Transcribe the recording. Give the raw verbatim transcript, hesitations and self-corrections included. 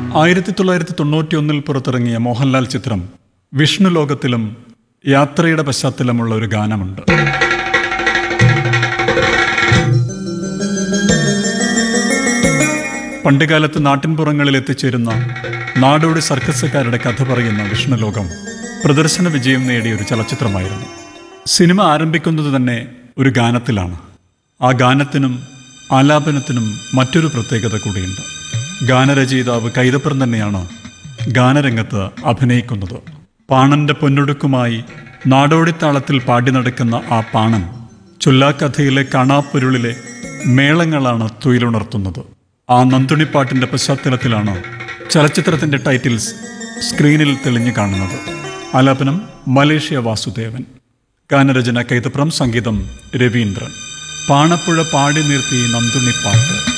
ആയിരത്തി തൊള്ളായിരത്തി തൊണ്ണൂറ്റി ഒന്നിൽ പുറത്തിറങ്ങിയ മോഹൻലാൽ ചിത്രം വിഷ്ണു ലോകത്തിലും യാത്രയുടെ പശ്ചാത്തലമുള്ള ഒരു ഗാനമുണ്ട്. പണ്ടുകാലത്ത് നാട്ടിൻപുറങ്ങളിൽ എത്തിച്ചേരുന്ന നാടോടി സർക്കസുകാരുടെ കഥ പറയുന്ന വിഷ്ണുലോകം പ്രദർശന വിജയം നേടിയ ഒരു ചലച്ചിത്രമായിരുന്നു. സിനിമ ആരംഭിക്കുന്നത് തന്നെ ഒരു ഗാനത്തിലാണ്. ആ ഗാനത്തിനും ആലാപനത്തിനും മറ്റൊരു പ്രത്യേകത കൂടിയുണ്ട്. ഗാനരചയിതാവ് കൈതപ്രം തന്നെയാണ് ഗാനരംഗത്ത് അഭിനയിക്കുന്നത്. പാണന്റെ പൊന്നൊടുക്കുമായി നാടോടിത്താളത്തിൽ പാടി നടക്കുന്ന ആ പാണൻ ചൊല്ലാക്കഥയിലെ കാണാപ്പൊരുളിലെ മേളങ്ങളാണ് തുയിലുണർത്തുന്നത്. ആ നന്തുണിപ്പാട്ടിൻ്റെ പശ്ചാത്തലത്തിലാണ് ചലച്ചിത്രത്തിൻ്റെ ടൈറ്റിൽസ് സ്ക്രീനിൽ തെളിഞ്ഞു കാണുന്നത്. ആലാപനം മലേഷ്യ വാസുദേവൻ, ഗാനരചന കൈതപ്രം, സംഗീതം രവീന്ദ്രൻ. പാണപ്പുഴ പാടി നിർത്തി നന്തുണിപ്പാട്ട്.